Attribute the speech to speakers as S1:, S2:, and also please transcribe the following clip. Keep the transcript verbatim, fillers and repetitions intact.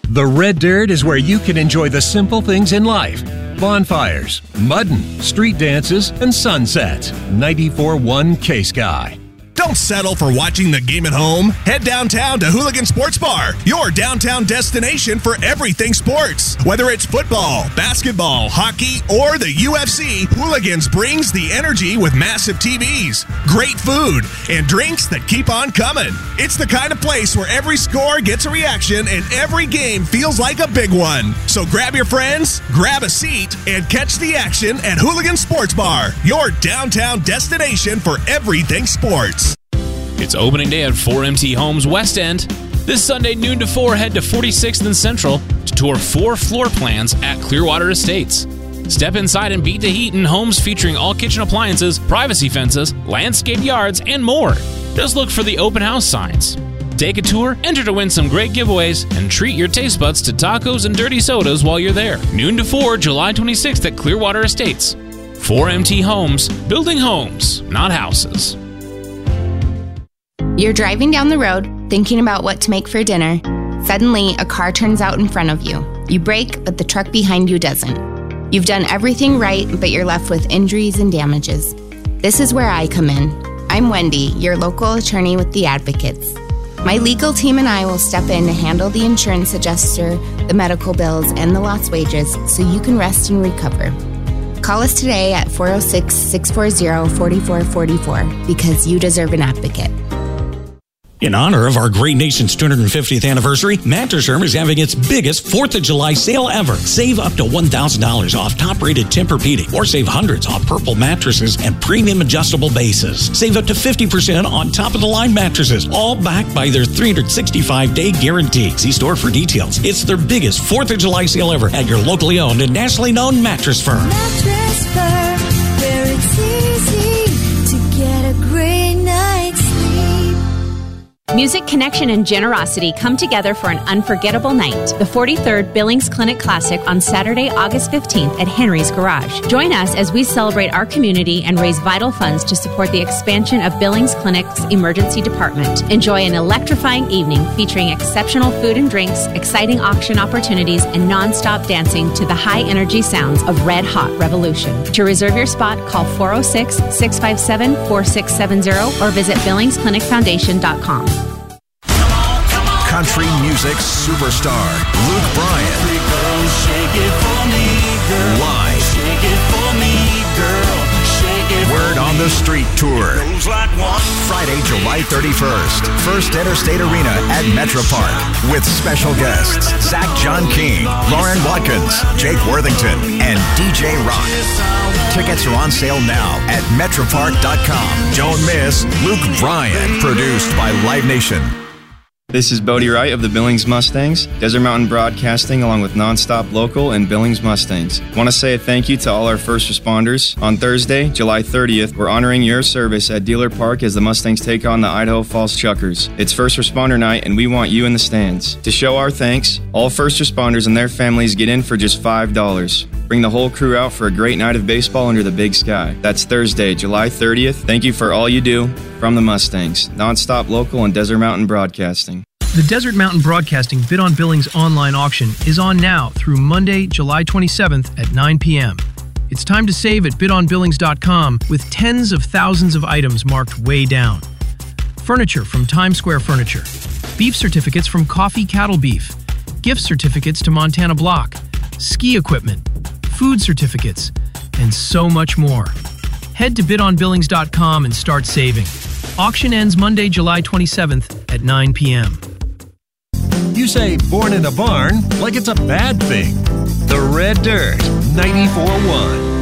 S1: The Red Dirt is where you can enjoy the simple things in life. Bonfires, mudding, street dances, and sunsets. ninety-four point one K-Sky.
S2: Don't settle for watching the game at home. Head downtown to Hooligan Sports Bar, your downtown destination for everything sports. Whether it's football, basketball, hockey, or the U F C, Hooligans brings the energy with massive T Vs, great food, and drinks that keep on coming. It's the kind of place where every score gets a reaction and every game feels like a big one. So grab your friends, grab a seat, and catch the action at Hooligan Sports Bar, your downtown destination for everything sports.
S3: It's opening day at four M T Homes West End. This Sunday, noon to four, head to forty-sixth and Central to tour four floor plans at Clearwater Estates. Step inside and beat the heat in homes featuring all kitchen appliances, privacy fences, landscape yards, and more. Just look for the open house signs. Take a tour, enter to win some great giveaways, and treat your taste buds to tacos and dirty sodas while you're there. Noon to four, July twenty-sixth at Clearwater Estates. four M T Homes, building homes, not houses.
S4: You're driving down the road, thinking about what to make for dinner. Suddenly, a car turns out in front of you. You brake, but the truck behind you doesn't. You've done everything right, but you're left with injuries and damages. This is where I come in. I'm Wendy, your local attorney with the Advocates. My legal team and I will step in to handle the insurance adjuster, the medical bills, and the lost wages so you can rest and recover. Call us today at four oh six, six four zero, four four four four because you deserve an advocate.
S5: In honor of our great nation's two hundred fiftieth anniversary, Mattress Firm is having its biggest fourth of July sale ever. Save up to one thousand dollars off top-rated Tempur-Pedic, or save hundreds off Purple mattresses and premium adjustable bases. Save up to fifty percent on top-of-the-line mattresses, all backed by their three hundred sixty-five day guarantee. See store for details. It's their biggest fourth of July sale ever at your locally owned and nationally known Mattress Firm.
S6: Mattress Firm, where it's easy to get a great night's sleep.
S7: Music, connection, and generosity come together for an unforgettable night. The forty-third Billings Clinic Classic on Saturday, August fifteenth at Henry's Garage. Join us as we celebrate our community and raise vital funds to support the expansion of Billings Clinic's emergency department. Enjoy an electrifying evening featuring exceptional food and drinks, exciting auction opportunities, and non-stop dancing to the high-energy sounds of Red Hot Revolution. To reserve your spot, call four oh six, six five seven, four six seven zero or visit billings clinic foundation dot com.
S2: Country music superstar Luke Bryan. Live. Word on the Street Tour. Friday, July thirty-first. First Interstate Arena at Metro Park. With special guests Zach John King, Lauren Watkins, Jake Worthington, and D J Rock. Tickets are on sale now at metro park dot com. Don't miss Luke Bryan. Produced by Live Nation.
S8: This is Bodie Wright of the Billings Mustangs, Desert Mountain Broadcasting, along with Nonstop Local and Billings Mustangs. I want to say a thank you to all our first responders. On Thursday, July thirtieth, we're honoring your service at Dealer Park as the Mustangs take on the Idaho Falls Chuckers. It's first responder night, and we want you in the stands. To show our thanks, all first responders and their families get in for just five dollars. Bring the whole crew out for a great night of baseball under the big sky. That's Thursday, July thirtieth. Thank you for all you do. From the Mustangs, Nonstop Local and Desert Mountain Broadcasting.
S9: The Desert Mountain Broadcasting Bid on Billings online auction is on now through Monday, July twenty-seventh at nine p.m. It's time to save at bid on billings dot com with tens of thousands of items marked way down. Furniture from Times Square Furniture, beef certificates from Coffee Cattle Beef, gift certificates to Montana Block, ski equipment, food certificates, and so much more. Head to bid on billings dot com and start saving. Auction ends Monday, July twenty-seventh at nine p.m.
S1: You say born in a barn like it's a bad thing. The Red Dirt, ninety-four point one.